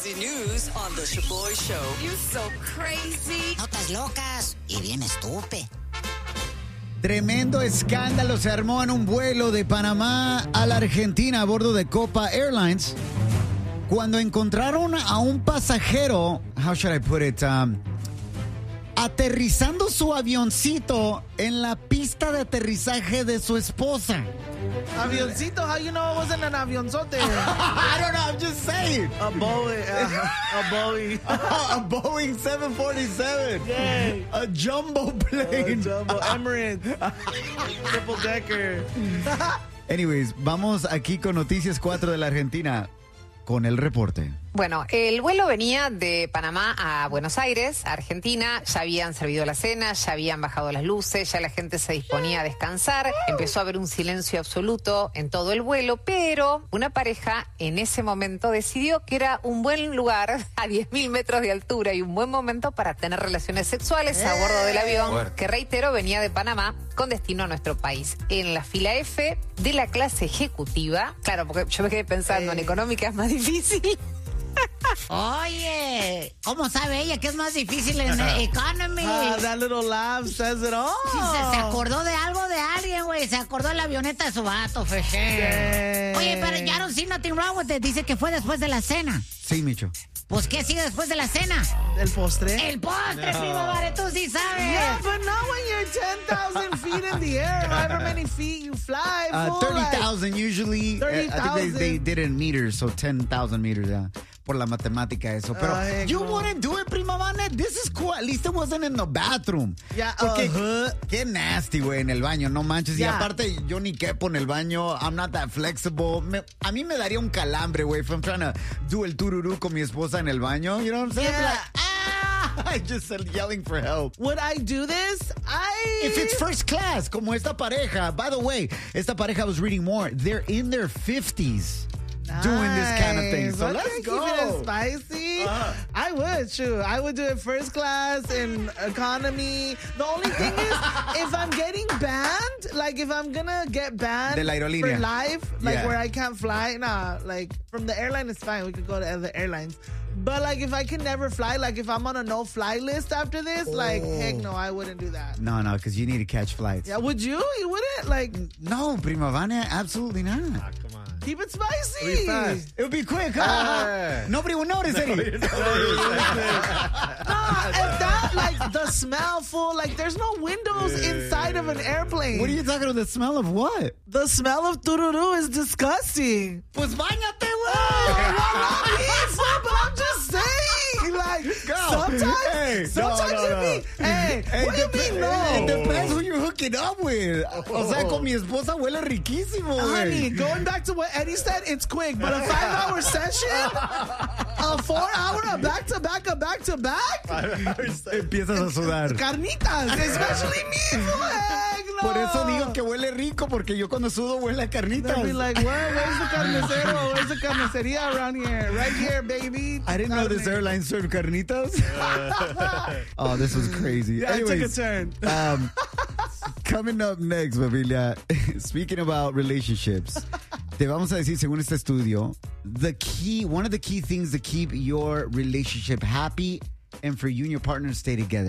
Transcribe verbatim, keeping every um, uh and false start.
crazy news on the Shaboy Show. You so crazy. Notas locas y bien estúpido. Tremendo escándalo se armó en un vuelo de Panamá a la Argentina a bordo de Copa Airlines cuando encontraron a un pasajero, how should I put it, um, aterrizando su avioncito en la pista de aterrizaje de su esposa. Avioncito? How you know it wasn't an avionzote? I don't know, I'm just saying. A Boeing. Uh, a Boeing. A Boeing seven forty-seven. Yay. A jumbo plane. A jumbo Emirates. Triple decker. Anyways, vamos aquí con Noticias cuatro de la Argentina con el reporte. Bueno, el vuelo venía de Panamá a Buenos Aires, Argentina. Ya habían servido la cena, ya habían bajado las luces, ya la gente se disponía a descansar. Empezó a haber un silencio absoluto en todo el vuelo, pero una pareja en ese momento decidió que era un buen lugar a diez mil metros de altura y un buen momento para tener relaciones sexuales a bordo del avión, que reitero, venía de Panamá con destino a nuestro país. En la fila F de la clase ejecutiva, claro, porque yo me quedé pensando, en económica es más difícil. Oye, ¿cómo sabe ella que es más difícil en Economy? Ah, that little laugh says it all. Sí, se, se acordó de algo de alguien, güey. Se acordó de la avioneta de su vato, Fesher. Oye, pero I don't see nothing wrong with it. Dice que fue después de la cena. Sí, Micho. Pues, ¿qué sigue después de la cena? ¿El postre? El postre, No. primo, vale, tú sí sabes. Yeah, but not when you're ten thousand feet in the air. However many feet you fly. Uh, fool, thirty thousand usually. Uh, I think they, thirty thousand. they did it in meters, so ten thousand meters, yeah. Por la matemática eso. Pero Ay, you no. wouldn't do it, prima Vane. This is cool. At least it wasn't in the bathroom. Yeah, Porque uh-huh. qué nasty, güey, en el baño. No manches. Yeah. Y aparte, yo ni quepo en el baño. I'm not that flexible. Me, a mí me daría un calambre, güey, if I'm trying to do el tururú con mi esposa en el baño. You know what I'm saying? Yeah. Like, ah! I just yelling for help. Would I do this? I... If it's first class, como esta pareja. By the way, esta pareja, I was reading more. They're in their fifties. Doing this kind of thing. So Okay, let's keep go. it spicy. Uh-huh. I would, sure. I would do it first class in economy. The only thing is, if I'm getting banned, like if I'm gonna get banned De la aerolínea. for life, like Yeah. where I can't fly, nah, like from the airline is fine. We could go to other airlines. But like if I can never fly, like if I'm on a no-fly list after this, like Oh. heck no, I wouldn't do that. No, no, because you need to catch flights. Yeah, would you? You wouldn't? Like, No, prima Vane, absolutely not. keep it spicy. It'll be fast. It'll be quick. Huh? Yeah. Nobody will notice it. Nah, and that, like, the smell, fool, like, there's no windows inside of an airplane. What are you talking about? The smell of what? The smell of tururú is disgusting. Pues bañate, Oh, not me, fool, but I'm just saying, like, Go. sometimes, Hey, sometimes no, no, it no. be, hey, Hey, what do you dep- mean, It no? depends who you're hooking up with. O sea, con mi esposa huele riquísimo, Honey, güey. going back to what Eddie said, it's quick, but a five-hour session, a four-hour, a back-to-back, a back-to-back, Empiezas a sudar. carnitas, especially me, fool, heck no. Por eso digo que huele rico, porque yo cuando sudo huele a carnitas. They'll be like, Where, where's the carnicero? Where's the carniceria around here? Right here, baby. I didn't know this Carne. airline served carnitas. Oh, this was crazy. Yeah, Anyways, I took a turn. Um, coming up next, familia, speaking about relationships, te vamos a decir, según este estudio, the key, one of the key things to keep your relationship happy and for you and your partner to stay together.